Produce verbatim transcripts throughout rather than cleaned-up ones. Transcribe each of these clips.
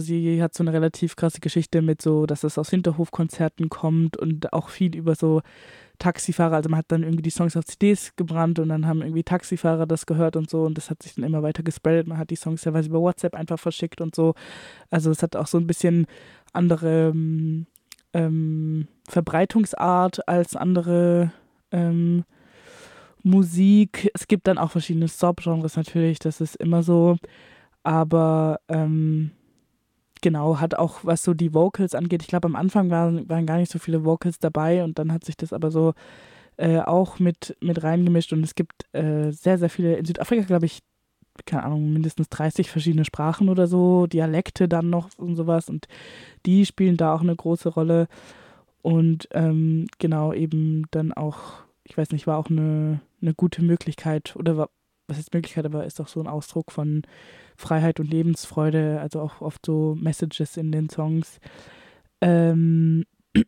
Sie hat so eine relativ krasse Geschichte mit so, dass es aus Hinterhofkonzerten kommt und auch viel über so Taxifahrer, also man hat dann irgendwie die Songs auf C Ds gebrannt und dann haben irgendwie Taxifahrer das gehört und so und das hat sich dann immer weiter gespreadet. Man hat die Songs teilweise über WhatsApp einfach verschickt und so. Also es hat auch so ein bisschen andere ähm, ähm, Verbreitungsart als andere ähm, Musik. Es gibt dann auch verschiedene Subgenres natürlich, das ist immer so, aber ähm, genau, hat auch, was so die Vocals angeht, ich glaube, am Anfang waren, waren gar nicht so viele Vocals dabei und dann hat sich das aber so äh, auch mit, mit reingemischt und es gibt äh, sehr, sehr viele, in Südafrika, glaube ich, keine Ahnung, mindestens dreißig verschiedene Sprachen oder so, Dialekte dann noch und sowas und die spielen da auch eine große Rolle und ähm, genau eben dann auch, ich weiß nicht, war auch eine, eine gute Möglichkeit oder war, was ist Möglichkeit, aber ist auch so ein Ausdruck von Freiheit und Lebensfreude, also auch oft so Messages in den Songs. Ähm,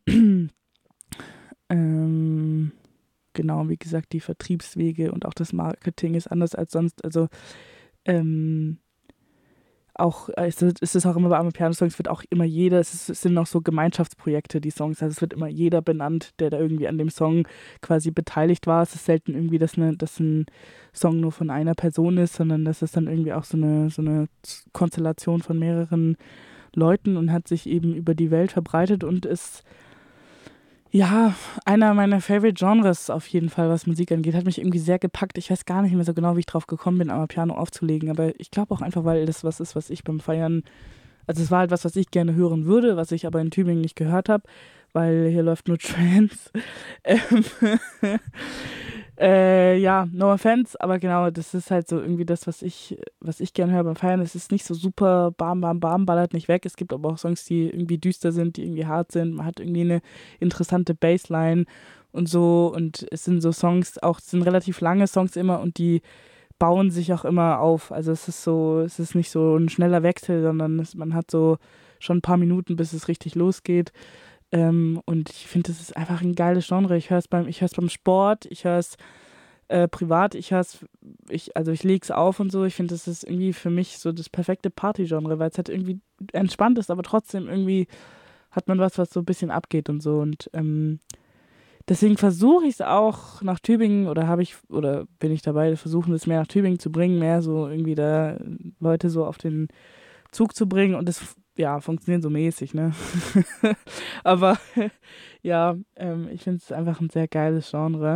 ähm, genau, wie gesagt, die Vertriebswege und auch das Marketing ist anders als sonst. Also ähm, auch, äh, es ist es ist auch immer bei Amapiano-Songs, wird auch immer jeder, es, ist, es sind auch so Gemeinschaftsprojekte, die Songs, also es wird immer jeder benannt, der da irgendwie an dem Song quasi beteiligt war. Es ist selten irgendwie, dass, eine, dass ein Song nur von einer Person ist, sondern das ist dann irgendwie auch so eine, so eine Konstellation von mehreren Leuten und hat sich eben über die Welt verbreitet und ist ja, einer meiner Favorite Genres auf jeden Fall, was Musik angeht, hat mich irgendwie sehr gepackt. Ich weiß gar nicht mehr so genau, wie ich drauf gekommen bin, Amapiano aufzulegen, aber ich glaube auch einfach, weil das was ist, was ich beim Feiern, also es war halt was, was ich gerne hören würde, was ich aber in Tübingen nicht gehört habe, weil hier läuft nur Trance. Ähm, äh, ja, no offense, aber genau, das ist halt so irgendwie das, was ich, was ich gerne höre beim Feiern. Es ist nicht so super bam, bam, bam, ballert nicht weg. Es gibt aber auch Songs, die irgendwie düster sind, die irgendwie hart sind. Man hat irgendwie eine interessante Bassline und so. Und es sind so Songs, auch es sind relativ lange Songs immer und die bauen sich auch immer auf. Also es ist so, es ist nicht so ein schneller Wechsel, sondern es, man hat so schon ein paar Minuten, bis es richtig losgeht. Ähm, und ich finde, das ist einfach ein geiles Genre. Ich höre es beim, ich höre es beim Sport, ich höre es äh, privat, ich höre es, ich, also ich lege es auf und so. Ich finde, das ist irgendwie für mich so das perfekte Party-Genre, weil es halt irgendwie entspannt ist, aber trotzdem irgendwie hat man was, was so ein bisschen abgeht und so. Und ähm, deswegen versuche ich es auch nach Tübingen oder habe ich, oder bin ich dabei, versuchen es mehr nach Tübingen zu bringen, mehr so irgendwie da Leute so auf den Zug zu bringen und das, ja, funktioniert so mäßig, ne? Aber ja, ähm, ich finde es einfach ein sehr geiles Genre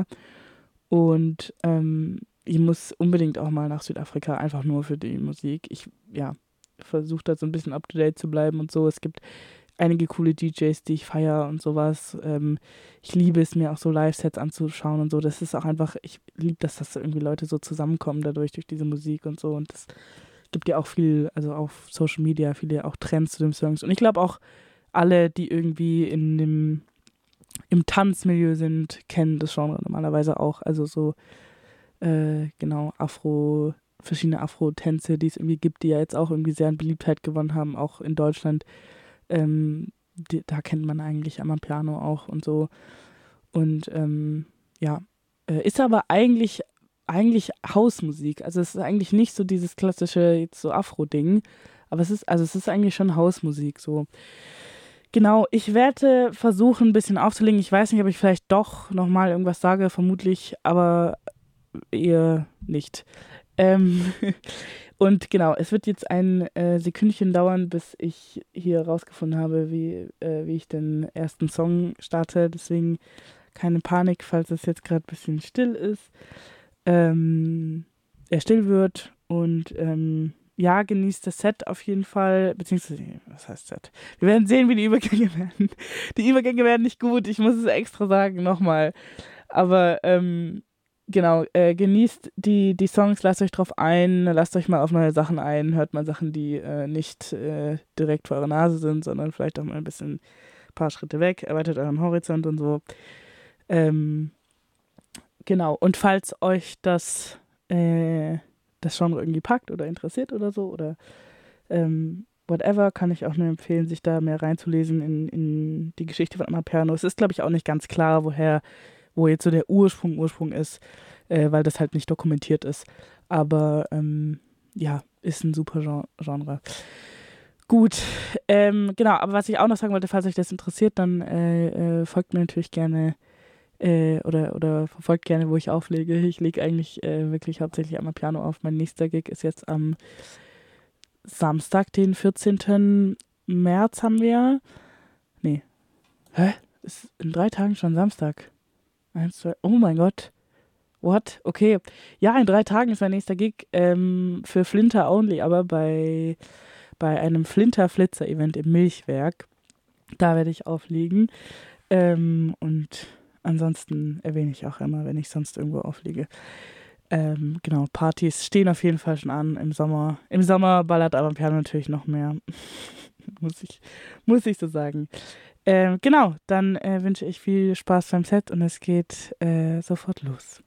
und ähm, ich muss unbedingt auch mal nach Südafrika, einfach nur für die Musik. Ich, ja, versuche da so ein bisschen up to date zu bleiben und so. Es gibt einige coole D Js, die ich feiere und sowas. Ähm, ich liebe es, mir auch so Live-Sets anzuschauen und so. Das ist auch einfach, ich liebe das, dass da irgendwie Leute so zusammenkommen dadurch, durch diese Musik und so. Und das gibt ja auch viel, also auf Social Media, viele auch Trends zu den Songs. Und ich glaube auch alle, die irgendwie in dem, im Tanzmilieu sind, kennen das Genre normalerweise auch. Also so, äh, genau, Afro, verschiedene Afro-Tänze, die es irgendwie gibt, die ja jetzt auch irgendwie sehr an Beliebtheit gewonnen haben, auch in Deutschland. Ähm, die, da kennt man eigentlich Amapiano auch und so. Und ähm, ja, äh, ist aber eigentlich, eigentlich Hausmusik. Also es ist eigentlich nicht so dieses klassische, jetzt so Afro-Ding. Aber es ist, also es ist eigentlich schon Hausmusik so. Genau, ich werde versuchen, ein bisschen aufzulegen. Ich weiß nicht, ob ich vielleicht doch nochmal irgendwas sage, vermutlich, aber eher nicht. Ähm, und genau, es wird jetzt ein äh, Sekündchen dauern, bis ich hier rausgefunden habe, wie, äh, wie ich den ersten Song starte. Deswegen keine Panik, falls es jetzt gerade ein bisschen still ist. Ähm, er still wird und ähm, ja, genießt das Set auf jeden Fall, beziehungsweise, was heißt Set? Wir werden sehen, wie die Übergänge werden. Die Übergänge werden nicht gut, ich muss es extra sagen, nochmal. Aber ähm, genau, äh, genießt die, die Songs, lasst euch drauf ein, lasst euch mal auf neue Sachen ein, hört mal Sachen, die äh, nicht äh, direkt vor eurer Nase sind, sondern vielleicht auch mal ein bisschen ein paar Schritte weg, erweitert euren Horizont und so. Ähm, genau, und falls euch das, äh, das Genre irgendwie packt oder interessiert oder so, oder ähm, whatever, kann ich auch nur empfehlen, sich da mehr reinzulesen in, in die Geschichte von Amapiano. Es ist, glaube ich, auch nicht ganz klar, woher, wo jetzt so der Ursprung Ursprung ist, äh, weil das halt nicht dokumentiert ist. Aber ähm, ja, ist ein super Gen- Genre. Gut, ähm, genau, aber was ich auch noch sagen wollte, falls euch das interessiert, dann äh, äh, folgt mir natürlich gerne äh, oder, oder verfolgt gerne, wo ich auflege. Ich lege eigentlich äh, wirklich hauptsächlich am Piano auf. Mein nächster Gig ist jetzt am Samstag, den vierzehnten März haben wir. Nee, hä? Ist in drei Tagen schon Samstag. Eins, zwei, oh mein Gott. What? Okay. Ja, in drei Tagen ist mein nächster Gig ähm, für Flinter Only, aber bei, bei einem Flinter-Flitzer-Event im Milchwerk. Da werde ich auflegen. Ähm, und ansonsten erwähne ich auch immer, wenn ich sonst irgendwo auflege. Ähm, genau, Partys stehen auf jeden Fall schon an im Sommer. Im Sommer ballert aber Piano natürlich noch mehr. muss ich, muss ich so sagen. Ähm, genau, dann äh, wünsche ich viel Spaß beim Set und es geht äh, sofort los.